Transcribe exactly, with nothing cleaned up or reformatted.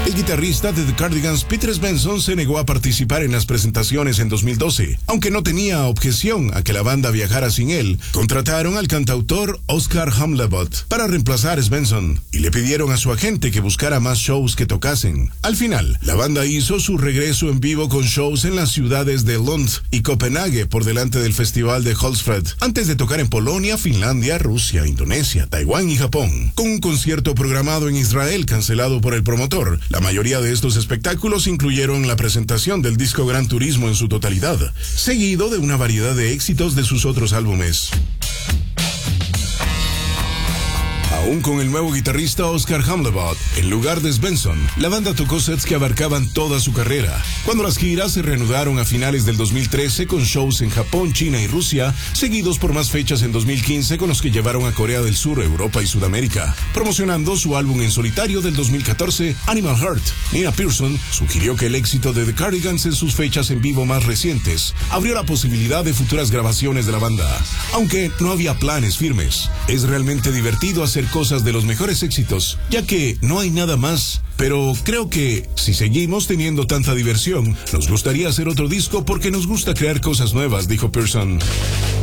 El guitarrista de The Cardigans, Peter Svensson, se negó a participar en las presentaciones en dos mil doce. Aunque no tenía objeción a que la banda viajara sin él, contrataron al cantautor Oscar Hamlebot para reemplazar a Svensson y le pidieron a su agente que buscara más shows que tocasen. Al final, la banda hizo su regreso en vivo con shows en las ciudades de Lund y Copenhague por delante del festival de Hultsfred, antes de tocar en Polonia, Finlandia, Rusia, Indonesia, Taiwán y Japón. Con un concierto programado en Israel cancelado por el promotor, la mayoría de estos espectáculos incluyeron la presentación del disco Gran Turismo en su totalidad, seguido de una variedad de éxitos de sus otros álbumes. Aún con el nuevo guitarrista Oscar Hamlebot, en lugar de Svensson, la banda tocó sets que abarcaban toda su carrera. Cuando las giras se reanudaron a finales del dos mil trece con shows en Japón, China y Rusia, seguidos por más fechas en dos mil quince con los que llevaron a Corea del Sur, Europa y Sudamérica, promocionando su álbum en solitario del dos mil catorce, Animal Heart. Nina Persson sugirió que el éxito de The Cardigans en sus fechas en vivo más recientes abrió la posibilidad de futuras grabaciones de la banda, aunque no había planes firmes. Es realmente divertido hacer cosas de los mejores éxitos, ya que no hay nada más, pero creo que si seguimos teniendo tanta diversión, nos gustaría hacer otro disco porque nos gusta crear cosas nuevas, dijo Persson.